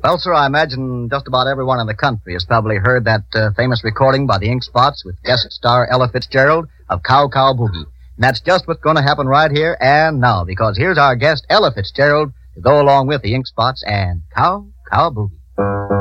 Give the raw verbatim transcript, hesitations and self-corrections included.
Well, sir, I imagine just about everyone in the country has probably heard that uh, famous recording by the Ink Spots with guest star Ella Fitzgerald of Cow Cow Boogie. And that's just what's going to happen right here and now, because here's our guest, Ella Fitzgerald, to go along with the Ink Spots and Cow Cow Boogie.